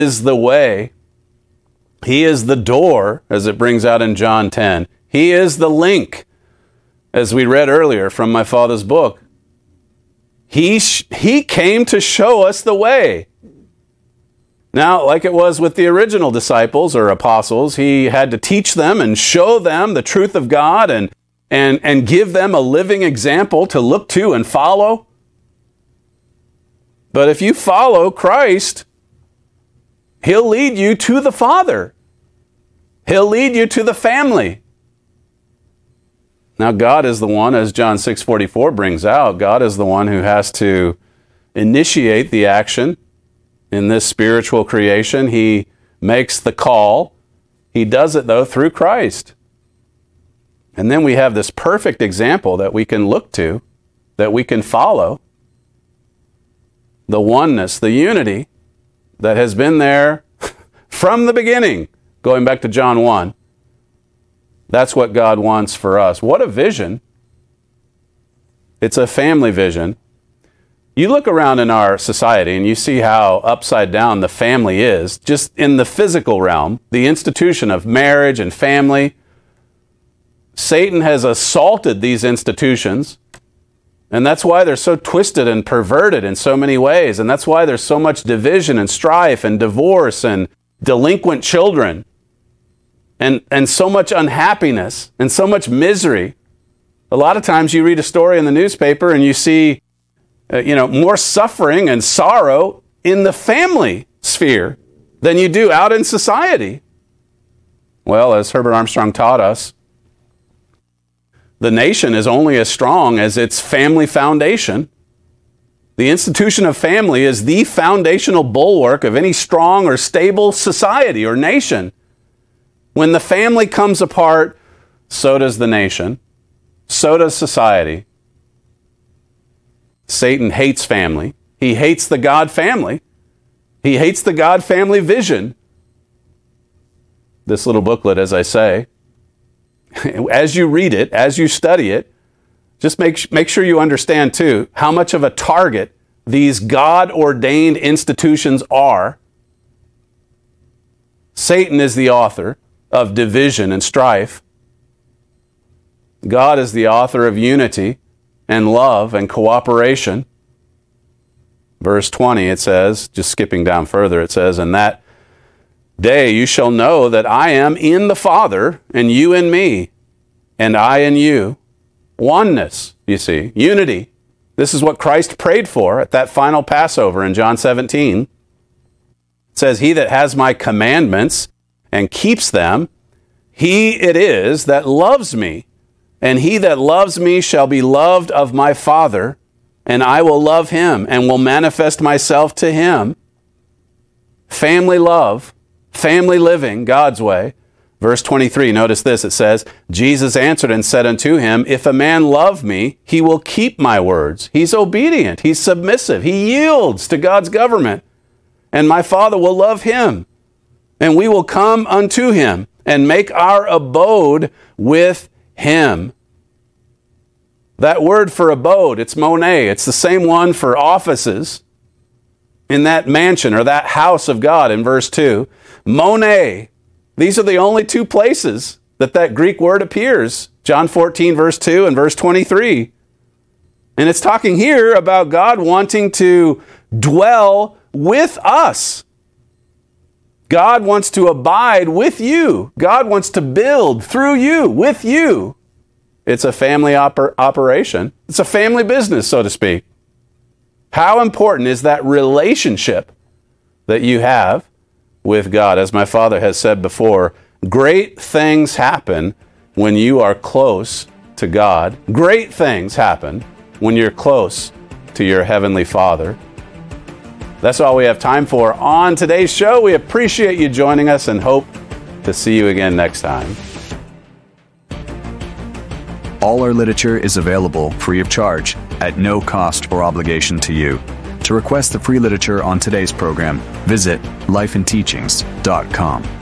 is the way. He is the door, as it brings out in John 10. He is the link, as we read earlier from my Father's book. He came to show us the way. Now, like it was with the original disciples or apostles, he had to teach them and show them the truth of God and give them a living example to look to and follow. But if you follow Christ, He'll lead you to the Father. He'll lead you to the family. Now, God is the one, as John 6:44 brings out, God is the one who has to initiate the action in this spiritual creation. He makes the call. He does it, though, through Christ. And then we have this perfect example that we can look to, that we can follow. The oneness, the unity that has been there from the beginning, going back to John 1. That's what God wants for us. What a vision. It's a family vision. You look around in our society and you see how upside down the family is, just in the physical realm, the institution of marriage and family. Satan has assaulted these institutions, and that's why they're so twisted and perverted in so many ways, and that's why there's so much division and strife and divorce and delinquent children and so much unhappiness and so much misery. A lot of times you read a story in the newspaper and you see more suffering and sorrow in the family sphere than you do out in society. Well, as Herbert Armstrong taught us, the nation is only as strong as its family foundation. The institution of family is the foundational bulwark of any strong or stable society or nation. When the family comes apart, so does the nation. So does society. Satan hates family. He hates the God family. He hates the God family vision. This little booklet, as I say, as you read it, as you study it, just make sure you understand, too, how much of a target these God-ordained institutions are. Satan is the author of division and strife. God is the author of unity and love and cooperation. Verse 20, it says, just skipping down further, it says, "In that day you shall know that I am in the Father, and you in me, and I in you." Oneness, you see, unity. This is what Christ prayed for at that final Passover in John 17. It says, "He that has my commandments and keeps them, he it is that loves me. And he that loves me shall be loved of my Father, and I will love him and will manifest myself to him." Family love, family living God's way. Verse 23, notice this, it says, "Jesus answered and said unto him, If a man love me, he will keep my words." He's obedient, he's submissive, he yields to God's government. "And my Father will love him, and we will come unto him and make our abode with him." That word for abode, it's mone. It's the same one for offices in that mansion or that house of God in verse 2. Mone. These are the only two places that Greek word appears. John 14, verse 2 and verse 23. And it's talking here about God wanting to dwell with us. God wants to abide with you. God wants to build through you, with you. It's a family operation. It's a family business, so to speak. How important is that relationship that you have with God? As my father has said before, great things happen when you are close to God. Great things happen when you're close to your Heavenly Father. That's all we have time for on today's show. We appreciate you joining us and hope to see you again next time. All our literature is available free of charge at no cost or obligation to you. To request the free literature on today's program, visit lifeandteachings.com.